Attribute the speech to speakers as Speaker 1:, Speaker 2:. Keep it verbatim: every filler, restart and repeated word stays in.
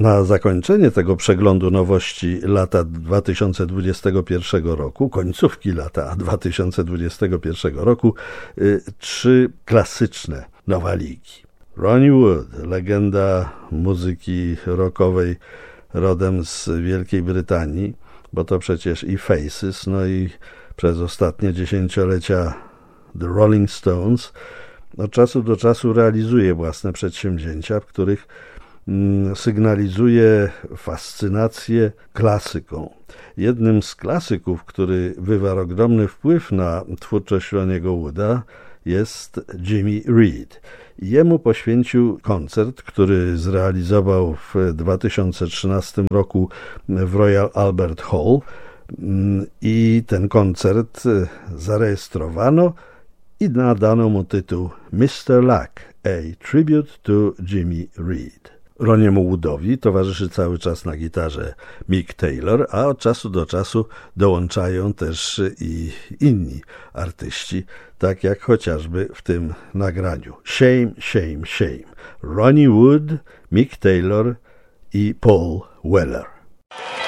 Speaker 1: Na zakończenie tego przeglądu nowości lata dwa tysiące dwudziestego pierwszego roku, końcówki lata dwa tysiące dwudziestego pierwszego roku, y, trzy klasyczne nowaliki. Ronnie Wood, legenda muzyki rockowej rodem z Wielkiej Brytanii, bo to przecież i Faces, no i przez ostatnie dziesięciolecia The Rolling Stones, od czasu do czasu realizuje własne przedsięwzięcia, w których mm, sygnalizuje fascynację klasyką. Jednym z klasyków, który wywarł ogromny wpływ na twórczość Ronniego Wooda, jest Jimmy Reed. Jemu poświęcił koncert, który zrealizował w dwa tysiące trzynastym roku w Royal Albert Hall, i ten koncert zarejestrowano i nadano mu tytuł mister Luck, a tribute to Jimmy Reed. Ronniemu Woodowi towarzyszy cały czas na gitarze Mick Taylor, a od czasu do czasu dołączają też i inni artyści, tak jak chociażby w tym nagraniu. Shame, shame, shame. Ronnie Wood, Mick Taylor i Paul Weller.